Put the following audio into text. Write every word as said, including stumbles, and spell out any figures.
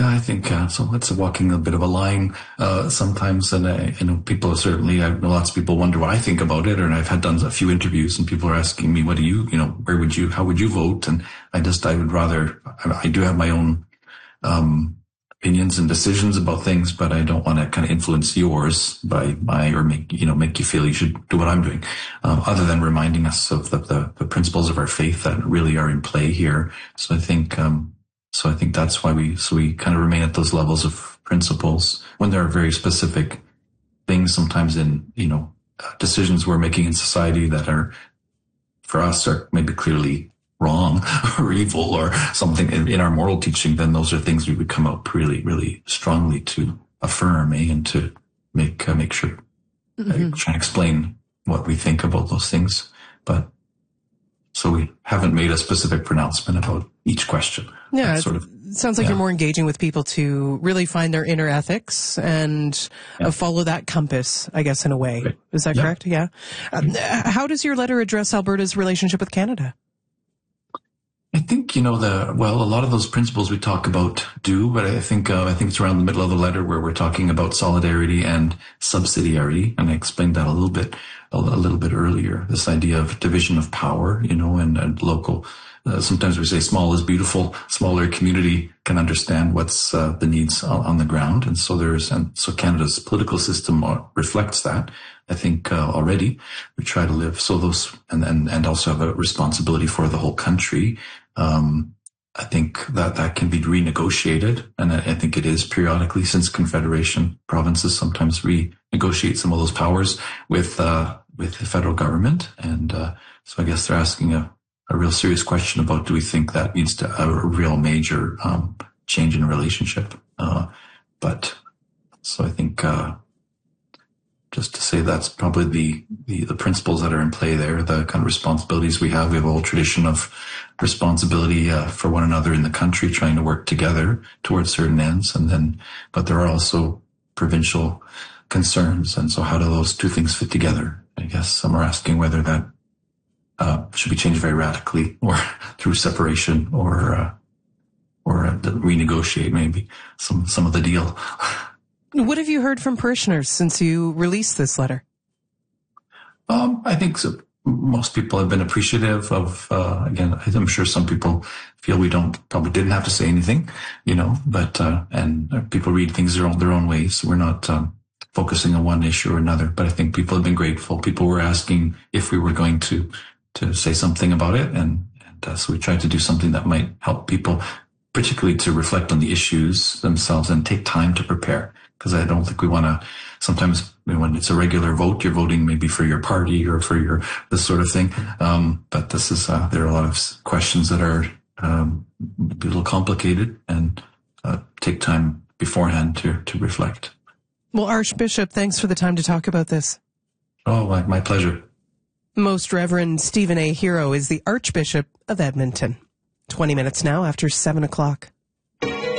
Yeah, I think uh, so. It's walking a bit of a line uh, sometimes, and I, you know, people certainly. I know lots of people wonder what I think about it, and I've had done a few interviews, and people are asking me, "What do you, you know, where would you, how would you vote?" And I just, I would rather. I, I do have my own um, opinions and decisions about things, but I don't want to kind of influence yours by my or make you know make you feel you should do what I'm doing. Um, other than reminding us of the, the the principles of our faith that really are in play here. So I think. Um, So I think that's why we, so we kind of remain at those levels of principles when there are very specific things sometimes in, you know, decisions we're making in society that are, for us, are maybe clearly wrong or evil or something in, in our moral teaching. Then those are things we would come out really, really strongly to affirm, eh, and to make, uh, make sure, mm-hmm. uh, try and explain what we think about those things. But so we haven't made a specific pronouncement about each question. Yeah, sort of, it sounds like yeah. you're more engaging with people to really find their inner ethics and yeah. uh, follow that compass, I guess, in a way. Right. Is that yeah. correct? Yeah. Um, how does your letter address Alberta's relationship with Canada? I think, you know, the, well, a lot of those principles we talk about do, but I think, uh, I think it's around the middle of the letter where we're talking about solidarity and subsidiarity. And I explained that a little bit, a, a little bit earlier, this idea of division of power, you know, and, and local, uh, sometimes we say small is beautiful, smaller community can understand what's, uh, the needs on, on the ground. And so there's, and so Canada's political system reflects that. I think, uh, already we try to live so those, and, and, and also have a responsibility for the whole country. Um, I think that that can be renegotiated, and I, I think it is periodically, since Confederation provinces sometimes renegotiate some of those powers with uh, with the federal government, and uh, so I guess they're asking a, a real serious question about, do we think that needs to a, a real major um, change in a relationship? Uh, but so I think. Uh, Just to say that's probably the, the, the principles that are in play there, the kind of responsibilities we have. We have a whole tradition of responsibility uh, for one another in the country, trying to work together towards certain ends. And then, but there are also provincial concerns. And so how do those two things fit together? I guess some are asking whether that uh, should be changed very radically or through separation or, uh, or uh, renegotiate maybe some, some of the deal. What have you heard from parishioners since you released this letter? Um, I think so. Most people have been appreciative of, uh, again, I'm sure some people feel we don't, probably didn't have to say anything, you know, but, uh, and people read things their own, their own ways. So we're not, um, focusing on one issue or another, but I think people have been grateful. People were asking if we were going to, to say something about it. And, and uh, so we tried to do something that might help people, particularly to reflect on the issues themselves and take time to prepare. Because I don't think we want to, sometimes when it's a regular vote, you're voting maybe for your party or for your, this sort of thing. Um, but this is, uh, there are a lot of questions that are, um, a little complicated and, uh, take time beforehand to, to reflect. Well, Archbishop, thanks for the time to talk about this. Oh, my, my pleasure. Most Reverend Stephen A. Hero is the Archbishop of Edmonton. twenty minutes now after seven o'clock.